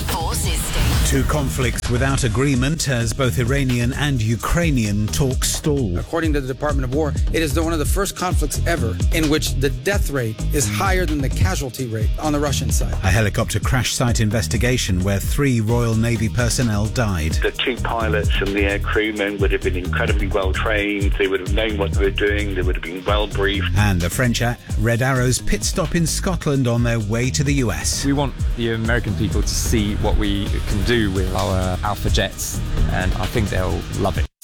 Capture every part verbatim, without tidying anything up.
Forces State. Two conflicts without agreement as both Iranian and Ukrainian talks stall. According to the Department of War, it is the, one of the first conflicts ever in which the death rate is higher than the casualty rate on the Russian side. A helicopter crash site investigation where three Royal Navy personnel died. The two pilots and the air crewmen would have been incredibly well trained. They would have known what they were doing. They would have been well briefed. And the French Red Arrows pit stop in Scotland on their way to the U S. We want the American people to see what we can do with our Alpha jets, and I think they'll love it.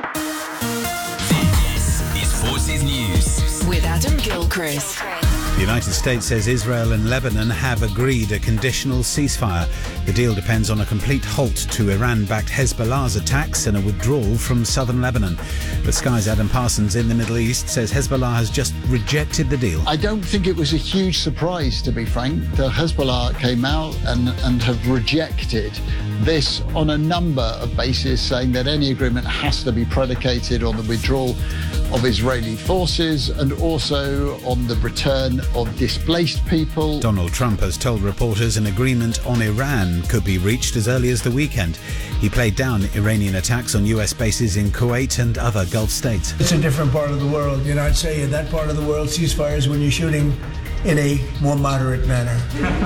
This is Forces News with Adam Gilchrist. The United States says Israel and Lebanon have agreed a conditional ceasefire. The deal depends on a complete halt to Iran-backed Hezbollah's attacks and a withdrawal from southern Lebanon. But Sky's Adam Parsons in the Middle East says Hezbollah has just rejected the deal. I don't think it was a huge surprise, to be frank. The Hezbollah came out and, and have rejected this on a number of bases, saying that any agreement has to be predicated on the withdrawal of Israeli forces and also on the return of displaced people. Donald Trump has told reporters an agreement on Iran could be reached as early as the weekend. He played down Iranian attacks on U S bases in Kuwait and other Gulf states. It's a different part of the world. You know, I'd say in that part of the world, ceasefires when you're shooting in a more moderate manner.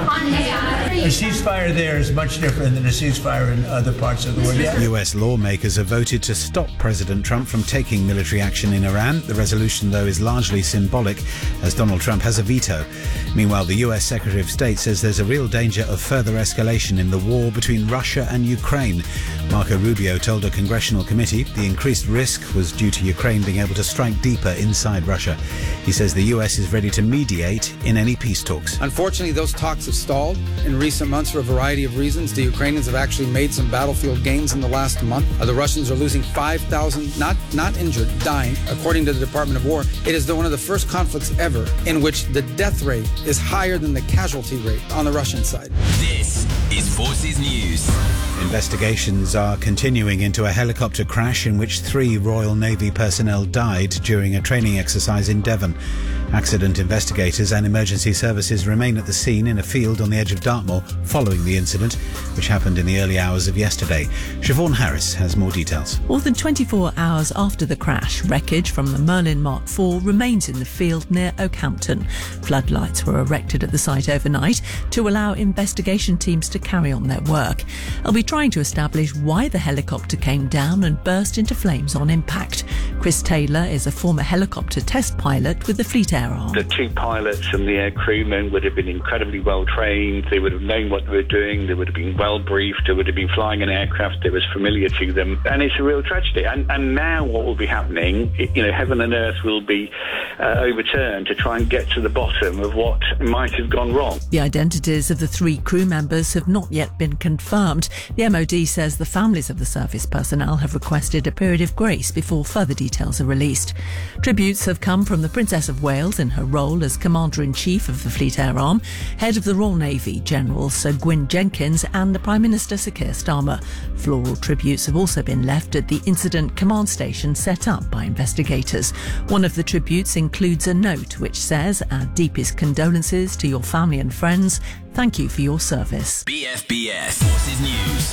A ceasefire there is much different than a ceasefire in other parts of the world. Yeah. U S lawmakers have voted to stop President Trump from taking military action in Iran. The resolution, though, is largely symbolic, as Donald Trump has a veto. Meanwhile, the U S Secretary of State says there's a real danger of further escalation in the war between Russia and Ukraine. Marco Rubio told a congressional committee the increased risk was due to Ukraine being able to strike deeper inside Russia. He says the U S is ready to mediate in any peace talks. Unfortunately, those talks have stalled in recent months for a variety of reasons. The Ukrainians have actually made some battlefield gains in the last month. Uh, the Russians are losing five thousand, not, not injured, dying. According to the Department of War, it is the, one of the first conflicts ever in which the death rate is higher than the casualty rate on the Russian side. This is Forces News. Investigations are continuing into a helicopter crash in which three Royal Navy personnel died during a training exercise in Devon. Accident investigators and emergency services remain at the scene in a field on the edge of Dartmoor following the incident, which happened in the early hours of yesterday. Siobhan Harris has more details. More than twenty-four hours after the crash, wreckage from the Merlin Mark four remains in the field near Oakhampton. Floodlights were erected at the site overnight to allow investigation teams to carry on their work. They'll be trying to establish why the helicopter came down and burst into flames on impact. Chris Taylor is a former helicopter test pilot with the Fleet Air Arm. The two pilots and the air crewmen would have been incredibly well trained. They would have known what they were doing. They would have been well briefed. They would have been flying an aircraft that was familiar to them. And it's a real tragedy. And, and now what will be happening, you know, heaven and earth will be uh, overturned to try and get to the bottom of what might have gone wrong. The identities of the three crew members have not yet been confirmed. The M O D says the families of the service personnel have requested a period of grace before further details are released. Tributes have come from the Princess of Wales in her role as Commander-in-Chief of the Fleet Air Arm, Head of the Royal Navy, General Sir Gwyn Jenkins, and the Prime Minister Sir Keir Starmer. Floral tributes have also been left at the incident command station set up by investigators. One of the tributes includes a note which says, "Our deepest condolences to your family and friends. Thank you for your service." B F B S Forces News.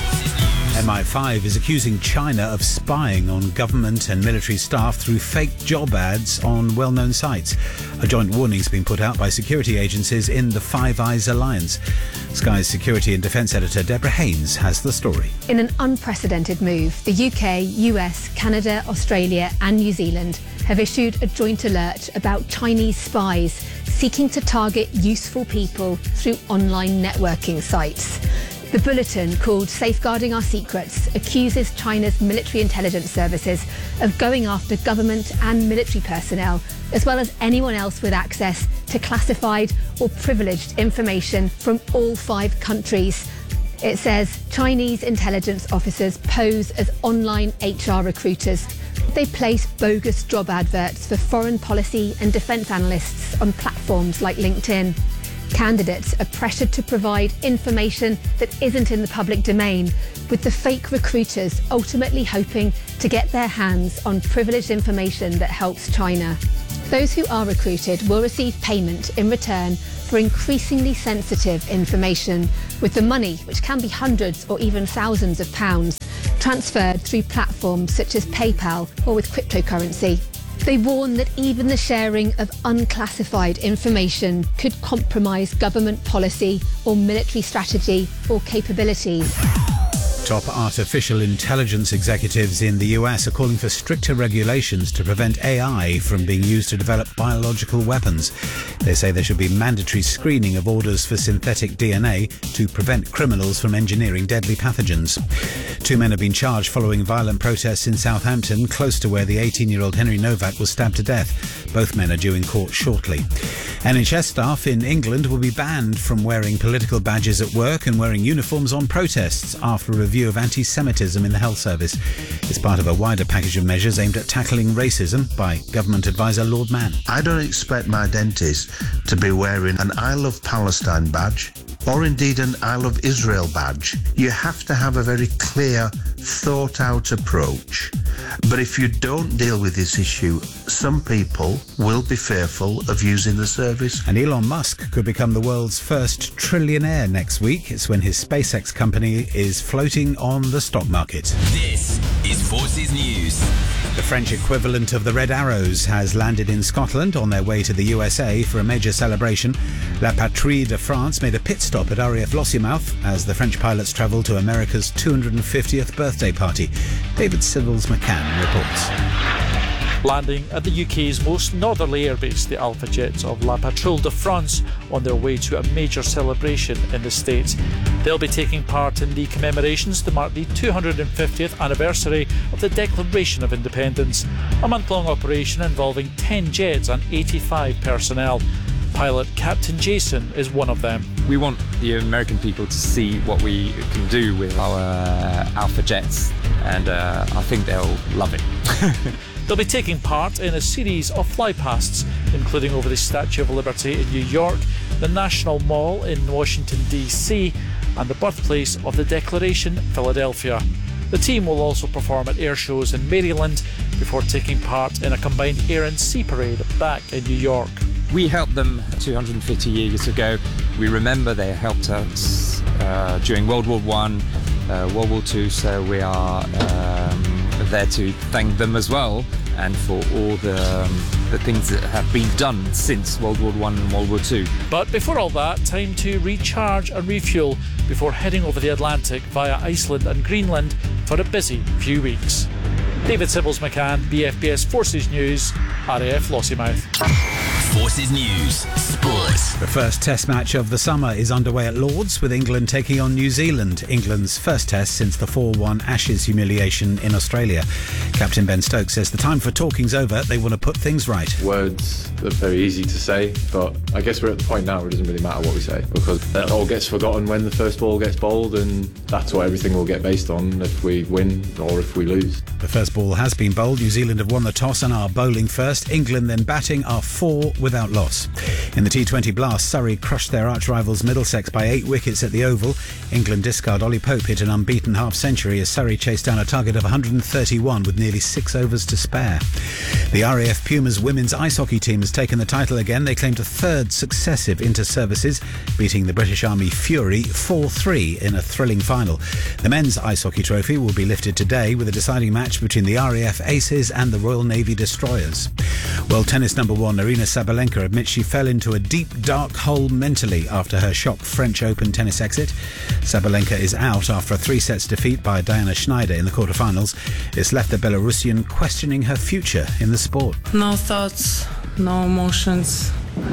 M I five is accusing China of spying on government and military staff through fake job ads on well-known sites. A joint warning's been put out by security agencies in the Five Eyes Alliance. Sky's security and defence editor Deborah Haynes has the story. In an unprecedented move, the U K, U S, Canada, Australia and New Zealand have issued a joint alert about Chinese spies seeking to target useful people through online networking sites. The bulletin, called Safeguarding Our Secrets, accuses China's military intelligence services of going after government and military personnel, as well as anyone else with access to classified or privileged information from all five countries. It says Chinese intelligence officers pose as online H R recruiters. They place bogus job adverts for foreign policy and defence analysts on platforms like LinkedIn. Candidates are pressured to provide information that isn't in the public domain, with the fake recruiters ultimately hoping to get their hands on privileged information that helps China. Those who are recruited will receive payment in return for increasingly sensitive information, with the money, which can be hundreds or even thousands of pounds, transferred through platforms such as PayPal or with cryptocurrency. They warn that even the sharing of unclassified information could compromise government policy or military strategy or capabilities. Top artificial intelligence executives in the U S are calling for stricter regulations to prevent A I from being used to develop biological weapons. They say there should be mandatory screening of orders for synthetic D N A to prevent criminals from engineering deadly pathogens. Two men have been charged following violent protests in Southampton, close to where the eighteen-year-old Henry Novak was stabbed to death. Both men are due in court shortly. N H S staff in England will be banned from wearing political badges at work and wearing uniforms on protests after a review of anti-Semitism in the health service. It's part of a wider package of measures aimed at tackling racism by government advisor Lord Mann. I don't expect my dentist to be wearing an I Love Palestine badge or indeed an I Love Israel badge. You have to have a very clear, thought-out approach. But if you don't deal with this issue, some people will be fearful of using the service. And Elon Musk could become the world's first trillionaire next week. It's when his SpaceX company is floating on the stock market. This is Forces News. The French equivalent of the Red Arrows has landed in Scotland on their way to the U S A for a major celebration. La Patrie de France made a pit stop at R A F Lossiemouth as the French pilots travel to America's two hundred fiftieth birthday party. David Civils McCann reports. Landing at the U K's most northerly airbase, the Alpha Jets of La Patrouille de France, on their way to a major celebration in the States. They'll be taking part in the commemorations to mark the two hundred fiftieth anniversary of the Declaration of Independence, a month-long operation involving ten jets and eighty-five personnel. Pilot Captain Jason is one of them. We want the American people to see what we can do with our uh, Alpha Jets, and uh, I think they'll love it. They'll be taking part in a series of flypasts, including over the Statue of Liberty in New York, the National Mall in Washington, D C, and the birthplace of the Declaration, Philadelphia. The team will also perform at air shows in Maryland before taking part in a combined air and sea parade back in New York. We helped them two hundred fifty years ago. We remember they helped us uh, during World War One, uh, World War Two, so we are um, there to thank them as well, and for all the, um, the things that have been done since World War One and World War Two. But before all that, time to recharge and refuel before heading over the Atlantic via Iceland and Greenland for a busy few weeks. David Civils McCann, B F B S Forces News, R A F Lossiemouth. Forces News Sport. The first Test match of the summer is underway at Lords, with England taking on New Zealand, England's first Test since the four one Ashes humiliation in Australia. Captain Ben Stokes says the time for talking's over. They want to put things right. Words are very easy to say, but I guess we're at the point now where it doesn't really matter what we say, because that all gets forgotten when the first ball gets bowled, and that's what everything will get based on if we win or if we lose. The first ball has been bowled. New Zealand have won the toss and are bowling first. England then batting are four without loss. In the T twenty Blast, Surrey crushed their arch-rivals Middlesex by eight wickets at the Oval. England discard Ollie Pope hit an unbeaten half-century as Surrey chased down a target of one hundred thirty-one with nearly six overs to spare. The R A F Pumas women's ice hockey team has taken the title again. They claimed a third successive inter-services, beating the British Army Fury four three in a thrilling final. The men's ice hockey trophy will be lifted today with a deciding match between the R A F Aces and the Royal Navy Destroyers. World tennis number one Aryna Sabalenka admits she fell into a deep, dark hole mentally after her shock French Open tennis exit. Sabalenka is out after a three-sets defeat by Diana Schneider in the quarterfinals. It's left the Belarusian questioning her future in the sport. No thoughts, no emotions.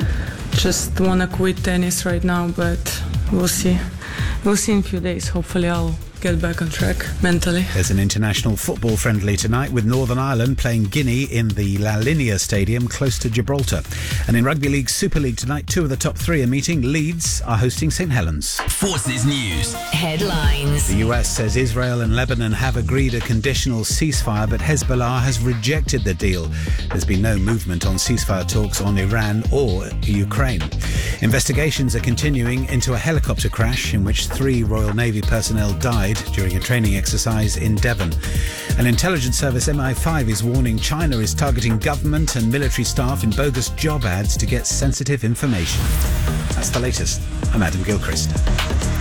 Just want to quit tennis right now, but we'll see. We'll see in a few days. Hopefully I'll get back on track mentally. There's an international football friendly tonight with Northern Ireland playing Guinea in the La Linea Stadium close to Gibraltar. And in Rugby League Super League tonight, two of the top three are meeting. Leeds are hosting St Helens. Forces News Headlines. The U S says Israel and Lebanon have agreed a conditional ceasefire, but Hezbollah has rejected the deal. There's been no movement on ceasefire talks on Iran or Ukraine. Investigations are continuing into a helicopter crash in which three Royal Navy personnel died died during a training exercise in Devon. An intelligence service M I five is warning China is targeting government and military staff in bogus job ads to get sensitive information. That's the latest. I'm Adam Gilchrist.